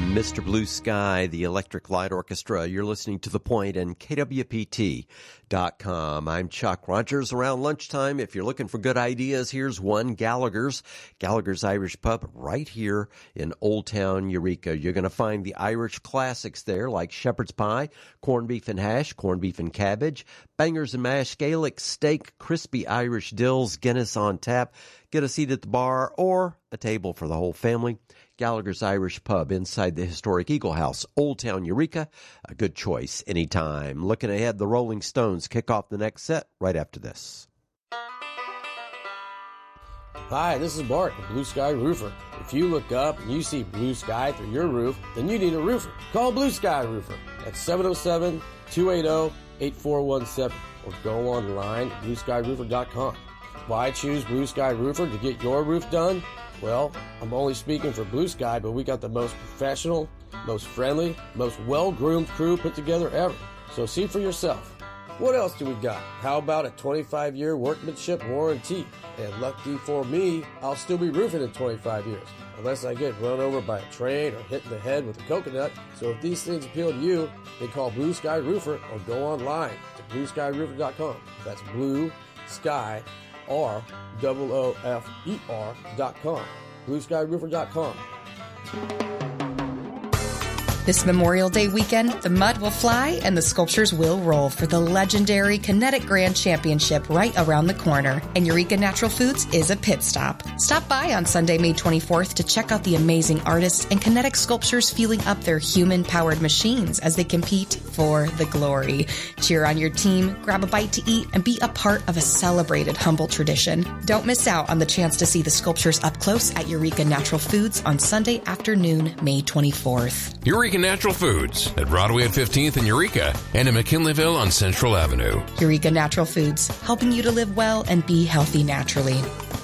Mr. Blue Sky, the Electric Light Orchestra. You're listening to The Point and KWPT.com. I'm Chuck Rogers. Around lunchtime, if you're looking for good ideas, here's one, Gallagher's Irish Pub right here in Old Town Eureka. You're going to find the Irish classics there like shepherd's pie, corned beef and hash, corned beef and cabbage, bangers and mash, Gaelic steak, crispy Irish dills, Guinness on tap. Get a seat at the bar or a table for the whole family. Gallagher's Irish Pub inside the historic Eagle House, Old Town Eureka. A good choice anytime. Looking ahead, the Rolling Stones kick off the next set right after this. Hi, this is Bart, the Blue Sky Roofer. If you look up and you see blue sky through your roof, then you need a roofer. Call Blue Sky Roofer at 707-280-8417 or go online at blueskyroofer.com. Why choose Blue Sky Roofer to get your roof done? Well, I'm only speaking for Blue Sky, but we got the most professional, most friendly, most well-groomed crew put together ever. So see for yourself. What else do we got? How about a 25-year workmanship warranty? And lucky for me, I'll still be roofing in 25 years, unless I get run over by a train or hit in the head with a coconut. So if these things appeal to you, then call Blue Sky Roofer or go online to blueskyroofer.com. That's Blue Sky ROOFER.com. BlueSkyRoofer.com. This Memorial Day weekend, the mud will fly and the sculptures will roll for the legendary Kinetic Grand Championship right around the corner. And Eureka Natural Foods is a pit stop. Stop by on Sunday, May 24th to check out the amazing artists and Kinetic sculptures fueling up their human-powered machines as they compete for the glory. Cheer on your team, grab a bite to eat, and be a part of a celebrated humble tradition. Don't miss out on the chance to see the sculptures up close at Eureka Natural Foods on Sunday afternoon, May 24th. Eureka Natural Foods at Broadway at 15th in Eureka and in McKinleyville on Central Avenue. Eureka Natural Foods, helping you to live well and be healthy naturally.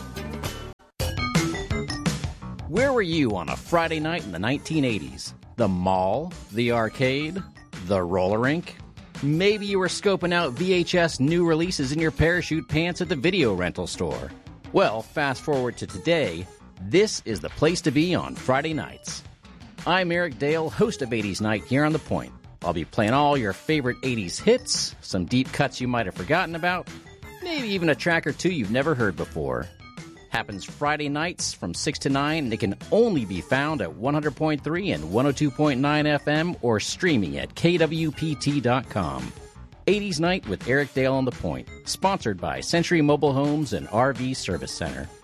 Where were you on a Friday night in the 1980s? The mall? The arcade? The roller rink? Maybe you were scoping out VHS new releases in your parachute pants at the video rental store. Well, fast forward to today, this is the place to be on Friday nights. I'm Eric Dale, host of 80s Night here on The Point. I'll be playing all your favorite 80s hits, some deep cuts you might have forgotten about, maybe even a track or two you've never heard before. Happens Friday nights from 6 to 9, and it can only be found at 100.3 and 102.9 FM or streaming at kwpt.com. 80s Night with Eric Dale on The Point, sponsored by Century Mobile Homes and RV Service Center.